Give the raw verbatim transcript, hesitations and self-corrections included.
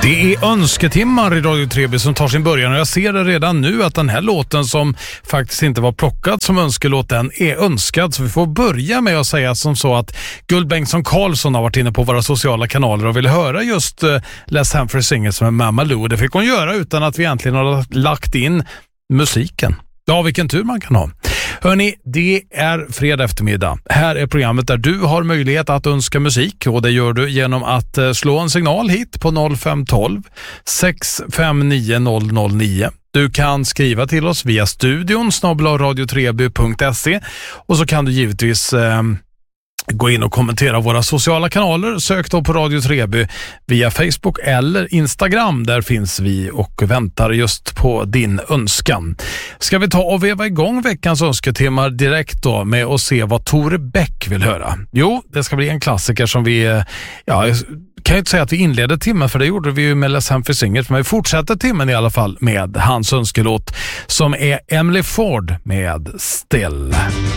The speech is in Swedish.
Det är önsketimmar i Radio Treby som tar sin början och jag ser det redan nu att den här låten som faktiskt inte var plockad som önskelåt, den är önskad. Så vi får börja med att säga som så att Guld Bengtsson Karlsson har varit inne på våra sociala kanaler och vill höra just uh, Les Humphrey Singers med Mamma Lou. Det fick hon göra utan att vi egentligen har lagt in musiken. Ja, vilken tur man kan ha. Hörrni, det är fredag eftermiddag. Här är programmet där du har möjlighet att önska musik och det gör du genom att slå en signal hit på noll fem ett två sex fem nio noll noll nio. Du kan skriva till oss via studion snabel-a radiotreby punkt se och så kan du givetvis eh, gå in och kommentera våra sociala kanaler. Sök då på Radio Treby via Facebook eller Instagram. Där finns vi och väntar just på din önskan. Ska vi ta och veva igång veckans önsketimmar direkt då med att se vad Tore Bäck vill höra? Jo, det ska bli en klassiker som vi... Ja, kan ju inte säga att vi inledde timmen, för det gjorde vi ju med Les Humphrey Singers, men vi fortsätter timmen i alla fall med hans önskelåt som är Emily Ford med Still.